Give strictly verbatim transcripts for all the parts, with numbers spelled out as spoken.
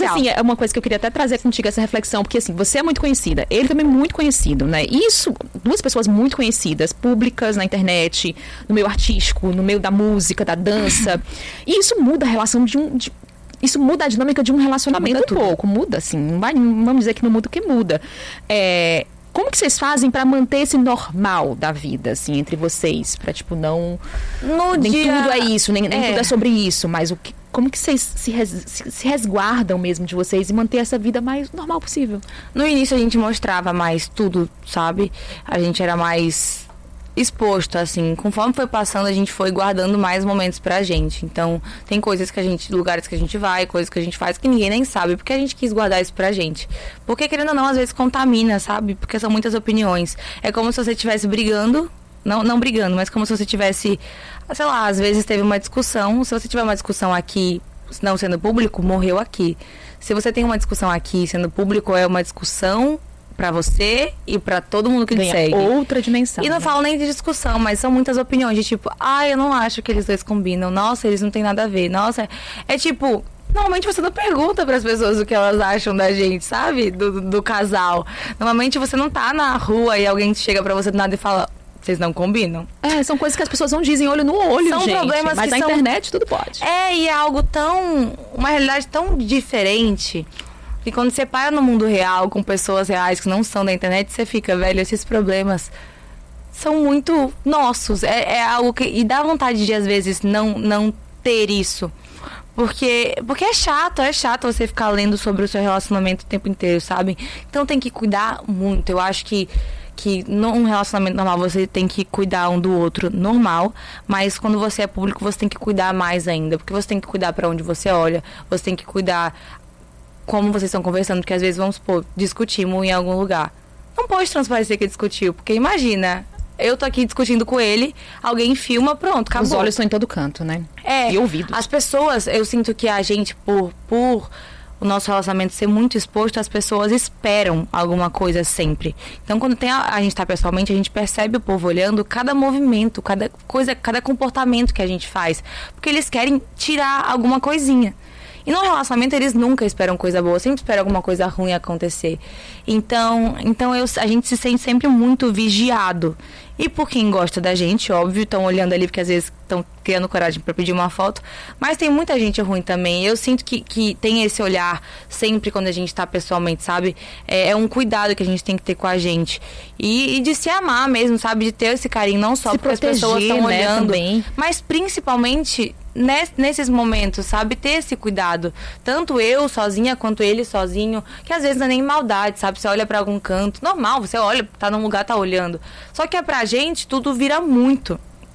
legal. assim, é uma coisa que eu queria até trazer contigo, essa reflexão, porque assim, você é muito conhecida, ele também é muito conhecido, né? Isso, duas pessoas muito conhecidas, públicas na internet, no meio artístico, no meio da música, da dança. E isso muda a relação de um... De, isso muda a dinâmica de um relacionamento Muda um tudo. pouco, muda assim, não vai, não vamos dizer que não muda, o que muda. É... Como que vocês fazem pra manter esse normal da vida, assim, entre vocês? Pra, tipo, não... No nem dia... tudo é isso, nem, nem É. tudo é sobre isso, mas o que, como que vocês se, res, se, se resguardam mesmo de vocês e manter essa vida mais normal possível? No início a gente mostrava mais tudo, sabe? A gente era mais exposto, assim. Conforme foi passando, a gente foi guardando mais momentos pra gente. Então, tem coisas que a gente... Lugares que a gente vai, coisas que a gente faz que ninguém nem sabe. Porque a gente quis guardar isso pra gente. Porque, querendo ou não, às vezes contamina, sabe? Porque são muitas opiniões. É como se você estivesse brigando... Não, não brigando, mas como se você tivesse... Sei lá, às vezes teve uma discussão. Se você tiver uma discussão aqui, não sendo público, morreu aqui. Se você tem uma discussão aqui, sendo público, é uma discussão... pra você e pra todo mundo que te Ganha segue. outra dimensão. E não né? falo nem de discussão, mas são muitas opiniões de tipo, ah, eu não acho que eles dois combinam. Nossa, eles não têm nada a ver. Nossa, é tipo, normalmente você não pergunta pras pessoas o que elas acham da gente, sabe? Do, do, do casal. Normalmente você não tá na rua e alguém chega pra você do nada e fala, vocês não combinam. É, são coisas que as pessoas não dizem olho no olho, São gente. problemas mas que na são- internet tudo pode. É, e é algo tão... Uma realidade tão diferente... E quando você para no mundo real, com pessoas reais que não são da internet, você fica, velho, esses problemas são muito nossos. É, é algo que... E dá vontade de, às vezes, não, não ter isso. Porque, porque é chato, é chato você ficar lendo sobre o seu relacionamento o tempo inteiro, sabe? Então tem que cuidar muito. Eu acho que, que num relacionamento normal você tem que cuidar um do outro normal, mas quando você é público você tem que cuidar mais ainda. Porque você tem que cuidar pra onde você olha, você tem que cuidar... como vocês estão conversando, porque às vezes, vamos supor, discutimos em algum lugar. Não pode transparecer que discutiu, porque imagina, eu tô aqui discutindo com ele, alguém filma, pronto, acabou. Os olhos estão em todo canto, né? É, E ouvidos. as pessoas, eu sinto que a gente, por, por o nosso relacionamento ser muito exposto, as pessoas esperam alguma coisa sempre. Então, quando tem a, a gente tá pessoalmente, a gente percebe o povo olhando cada movimento, cada coisa, cada comportamento que a gente faz. Porque eles querem tirar alguma coisinha. E no relacionamento eles nunca esperam coisa boa, sempre esperam alguma coisa ruim acontecer. Então, então eu, a gente se sente sempre muito vigiado. E por quem gosta da gente, óbvio, estão olhando ali porque às vezes estão criando coragem para pedir uma foto. Mas tem muita gente ruim também. Eu sinto que, que tem esse olhar sempre quando a gente tá pessoalmente, sabe? É, é um cuidado que a gente tem que ter com a gente. E, e de se amar mesmo, sabe? De ter esse carinho, não só Se porque proteger, as pessoas estão né, olhando, também. mas principalmente... nesses momentos, sabe? Ter esse cuidado. Tanto eu sozinha, quanto ele sozinho. Que às vezes não é nem maldade, sabe? Você olha pra algum canto. Normal, você olha, tá num lugar, tá olhando. Só que é pra gente, tudo vira muito.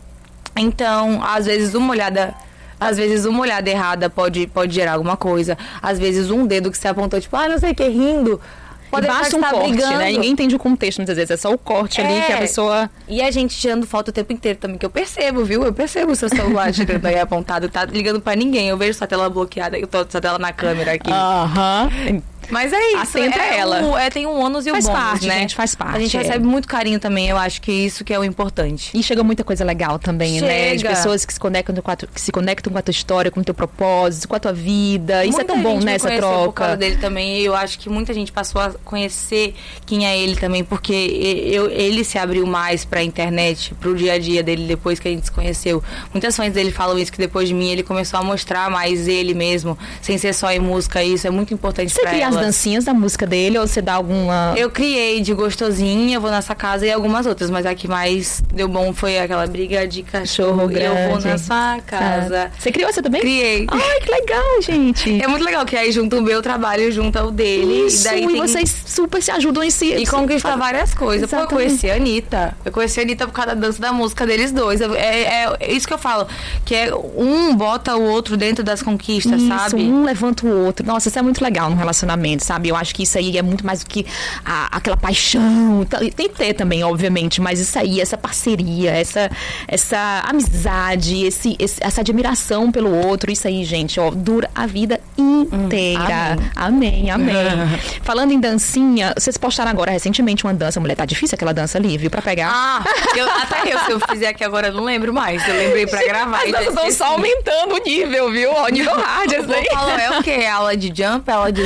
Então, às vezes uma olhada... Às vezes uma olhada errada pode, pode gerar alguma coisa. Às vezes um dedo que você apontou, tipo, ah, não sei o que, rindo... E basta um estar corte, brigando. né? Ninguém entende o contexto, muitas vezes. É só o corte ali É. que a pessoa... E a gente tirando foto o tempo inteiro também, que eu percebo, viu? Eu percebo o seu celular tirando aí apontado, tá ligando pra ninguém. Eu vejo sua tela bloqueada, eu tô sua tela na câmera aqui. Aham. Mas é isso. Atenta é ela. O, é, tem um ônus e Faz o bônus, parte, né? gente, faz parte, A gente é. recebe muito carinho também, eu acho que isso que é o importante. E chega muita coisa legal também, né? De Chega. pessoas que se conectam com a, tu- que se conectam com a tua história, com o teu propósito, com a tua vida. Isso Muita é tão bom, gente né? me Essa conheceu por causa troca. dele também. E eu acho que muita gente passou a conhecer quem é ele também, porque eu, ele se abriu mais pra internet, pro dia a dia dele, depois que a gente se conheceu. Muitas fãs dele falam isso, que depois de mim ele começou a mostrar mais ele mesmo, sem ser só em música. Isso é muito importante Você pra cria as elas. dancinhas da música dele ou você dá alguma... Eu criei de gostosinha, eu vou nessa casa e algumas outras, mas a que mais deu bom foi aquela briga de cachorro. Grande. Eu vou na sua casa. Você criou essa também? Criei. Ai, que legal, gente. É muito legal que aí junta o meu trabalho, junta o dele. Isso, e daí e tem... vocês super se ajudam em si. E conquista várias coisas. Pô, eu Exatamente. conheci a Anitta. Eu conheci a Anitta por causa da dança da música deles dois. É, é, é isso que eu falo. Que é um bota o outro dentro das conquistas, Isso, sabe? um levanta o outro. Nossa, isso é muito legal no relacionamento, sabe? Eu acho que isso aí é muito mais do que a- aquela paixão. Tem que ter também, obviamente, mas isso aí, essa parceria, essa, essa amizade, esse, esse- essa admiração pelo outro, isso aí, gente, ó, dura a vida inteira. Amém, amém. Falando em dancinha, vocês postaram agora recentemente uma dança. Mulher, tá difícil aquela dança ali, viu? Pra pegar. Ah, eu, até eu, se eu fizer aqui agora, eu não lembro mais. Eu lembrei pra gravar. As e já danças estão esqueci. só aumentando o nível, viu? Ó, o nível hard, essa Vou aí. falar, é o quê? Aula de jump? Aula de